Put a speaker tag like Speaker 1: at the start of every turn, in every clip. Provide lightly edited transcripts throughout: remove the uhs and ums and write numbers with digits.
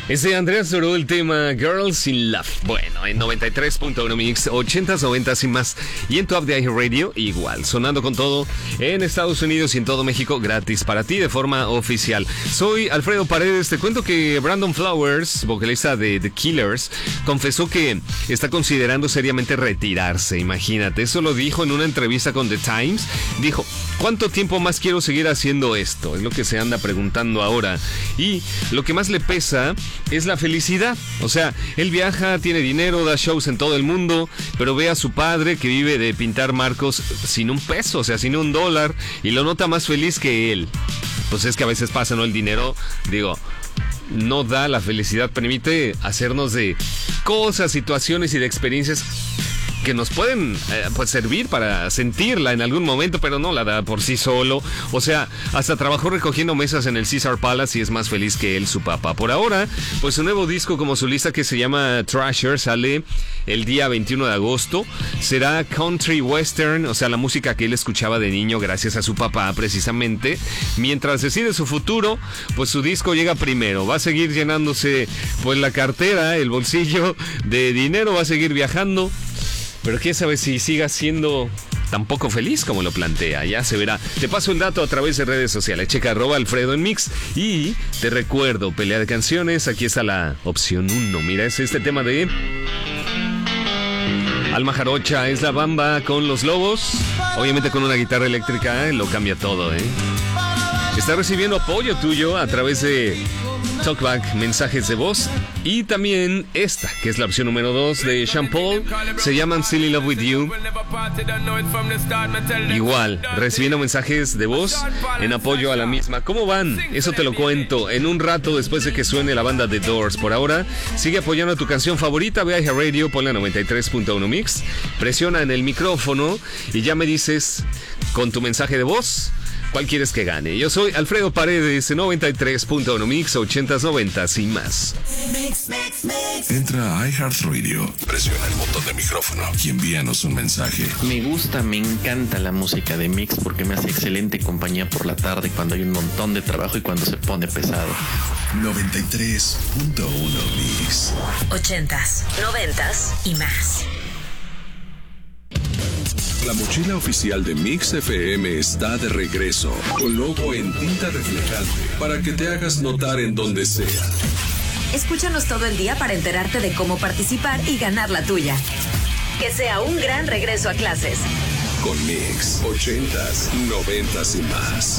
Speaker 1: Es de Andrea Soró el tema Girls in Love. Bueno, en 93.1 Mix, 80s, 90s y más. Y en tu app de iHeartRadio, igual, sonando con todo en Estados Unidos y en todo México, gratis para ti de forma oficial. Soy Alfredo Paredes. Te cuento que Brandon Flowers, vocalista de The Killers, confesó que está considerando seriamente retirarse. Imagínate, eso lo dijo en una entrevista con The Times. Dijo, ¿cuánto tiempo más quiero seguir haciendo esto? Es lo que se anda preguntando ahora. Y lo que más le pesa es la felicidad. O sea, él viaja, tiene dinero, da shows en todo el mundo, pero ve a su padre que vive de pintar marcos sin un peso, o sea, sin $1, y lo nota más feliz que él. Pues es que a veces pasa, ¿no? El dinero, digo, no da la felicidad, permite hacernos de cosas, situaciones y de experiencias que nos pueden pues servir para sentirla en algún momento, pero no la da por sí solo. O sea, hasta trabajó recogiendo mesas en el Caesar Palace y es más feliz que él, su papá. Por ahora, pues su nuevo disco como solista que se llama Thrasher sale el día 21 de agosto. Será country western, o sea, la música que él escuchaba de niño gracias a su papá precisamente. Mientras decide su futuro, pues su disco llega primero. Va a seguir llenándose pues la cartera, el bolsillo de dinero, va a seguir viajando. Pero quién sabe si siga siendo tan poco feliz como lo plantea. Ya se verá. Te paso el dato a través de redes sociales. Checa @Alfredo en Mix. Y te recuerdo, pelea de canciones. Aquí está la opción 1. Mira, es este tema de Alma Jarocha. Es la Bamba con Los Lobos. Obviamente con una guitarra eléctrica lo cambia todo, Está recibiendo apoyo tuyo a través de Talkback, mensajes de voz. Y también esta, que es la opción número 2 de Sean Paul. Se llaman Still in Love with You. Igual, recibiendo mensajes de voz en apoyo a la misma. ¿Cómo van? Eso te lo cuento en un rato después de que suene la banda The Doors. Por ahora, sigue apoyando a tu canción favorita. Ve a iHeartRadio, ponle 93.1 Mix. Presiona en el micrófono y ya me dices con tu mensaje de voz ¿cuál quieres que gane? Yo soy Alfredo Paredes, 93.1 Mix, 80s, 90s y más.
Speaker 2: Entra a iHeartRadio, presiona el botón de micrófono y envíanos un mensaje.
Speaker 3: Me gusta, me encanta la música de Mix porque me hace excelente compañía por la tarde cuando hay un montón de trabajo y cuando se pone pesado.
Speaker 2: 93.1 Mix.
Speaker 4: 80s, 90s y más.
Speaker 2: La mochila oficial de Mix FM está de regreso, con logo en tinta reflejante, para que te hagas notar en donde sea.
Speaker 4: Escúchanos todo el día para enterarte de cómo participar y ganar la tuya. Que sea un gran regreso a clases.
Speaker 2: Con Mix, 80s, 90s y más.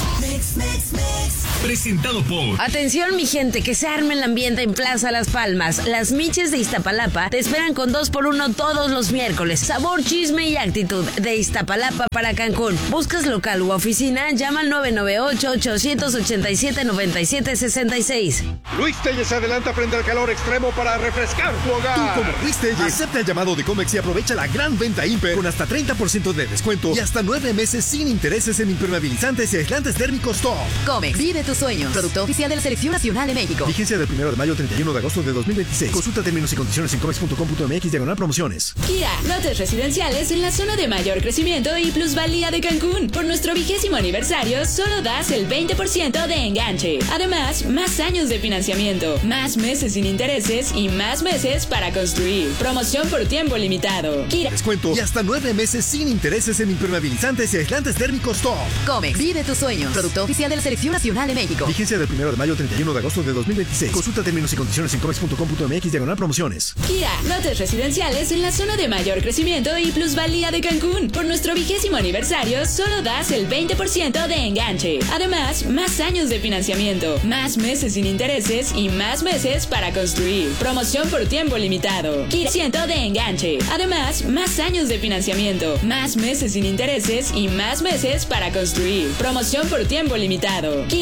Speaker 5: Presentado por...
Speaker 6: Atención mi gente, que se arme el ambiente en Plaza Las Palmas. Las Miches de Iztapalapa te esperan con 2x1 todos los miércoles. Sabor, chisme y actitud de Iztapalapa para Cancún. ¿Buscas local u oficina? Llama al 998-887-9766.
Speaker 7: Luis Telles se adelanta frente al calor extremo para refrescar tu hogar.
Speaker 8: Tú como Luis Telles, acepta el llamado de Comex y aprovecha la gran venta Imper con hasta 30% de descuento y hasta 9 meses sin intereses en impermeabilizantes y aislantes térmicos top.
Speaker 9: Comex, vive tus sueños. Producto oficial de la Selección Nacional de México.
Speaker 8: Vigencia del 1 de mayo al 31 de agosto de 2026. Consulta términos y condiciones en comex.com.mx/promociones.
Speaker 10: Kia, lotes residenciales en la zona de mayor crecimiento y plusvalía de Cancún. Por nuestro 20º aniversario, solo das el 20% de enganche. Además, más años de financiamiento, más meses sin intereses y más meses para construir. Promoción por tiempo limitado. Kia.
Speaker 8: Descuento y hasta 9 meses sin intereses en impermeabilizantes y aislantes térmicos top.
Speaker 9: Comex, vive tus sueños. Producto oficial de la Selección Nacional de México.
Speaker 8: Vigencia del 1 de mayo al 31 de agosto de 2026. Consulta términos y condiciones en comex.com.mx/promociones.
Speaker 10: Kia, lotes residenciales en la zona de mayor crecimiento y plusvalía de Cancún. Por nuestro 20º aniversario, solo das el 20% de enganche. Además, más años de financiamiento, más meses sin intereses y más meses para construir. Promoción por tiempo limitado. Kia, 100% de enganche. Además, más años de financiamiento, más meses sin intereses y más meses para construir. Promoción por tiempo limitado. Kia.